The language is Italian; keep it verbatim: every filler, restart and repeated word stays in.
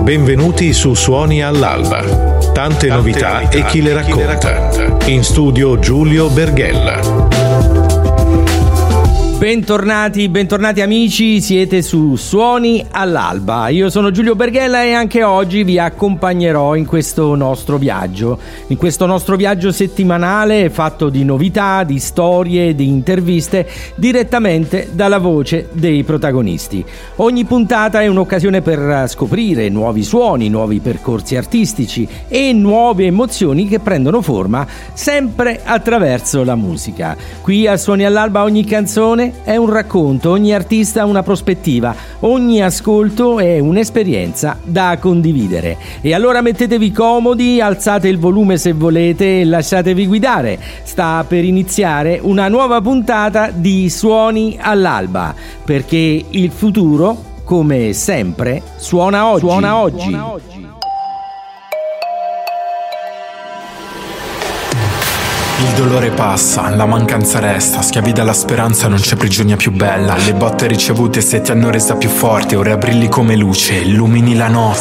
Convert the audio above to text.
Benvenuti su Suoni all'Alba. Tante, Tante novità, novità e chi le racconta. In studio Giulio Berghella. Bentornati, bentornati amici, siete su Suoni all'Alba. Io sono Giulio Berghella e anche oggi vi accompagnerò in questo nostro viaggio, in questo nostro viaggio settimanale fatto di novità, di storie, di interviste direttamente dalla voce dei protagonisti. Ogni puntata è un'occasione per scoprire nuovi suoni, nuovi percorsi artistici e nuove emozioni che prendono forma sempre attraverso la musica. Qui a Suoni all'Alba ogni canzone è un racconto, ogni artista ha una prospettiva, ogni ascolto è un'esperienza da condividere. E allora mettetevi comodi, alzate il volume se volete e lasciatevi guidare. Sta per iniziare una nuova puntata di Suoni all'Alba, perché il futuro, come sempre, suona oggi. Suona oggi. Suona oggi. Il dolore passa, la mancanza resta, schiavi dalla speranza, non c'è prigionia più bella. Le botte ricevute se ti hanno resa più forte, ora brilli come luce, illumini la notte.